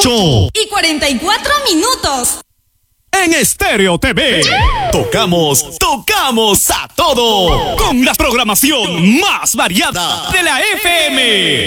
8:44. En Estéreo TV. Tocamos a todo. Con la programación más variada de la FM.